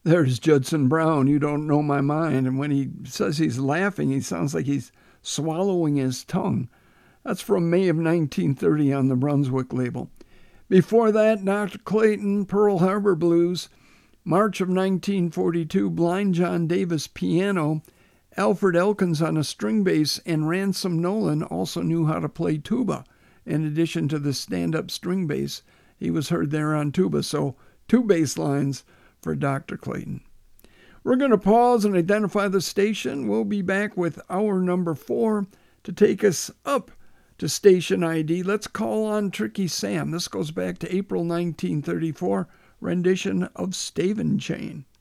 There's Judson Brown, You Don't Know My Mind. And when he says he's laughing, he sounds like he's swallowing his tongue. That's from May of 1930 on the Brunswick label. Before that, Dr. Clayton, Pearl Harbor Blues. March of 1942, Blind John Davis, piano. Alfred Elkins on a string bass, and Ransom Nolan also knew how to play tuba. In addition to the stand-up string bass, he was heard there on tuba. So 2 bass lines for Dr. Clayton. We're going to pause and identify the station. We'll be back with hour number 4 to take us up to station ID. Let's call on Tricky Sam. This goes back to April 1934, rendition of Stavin' Chain.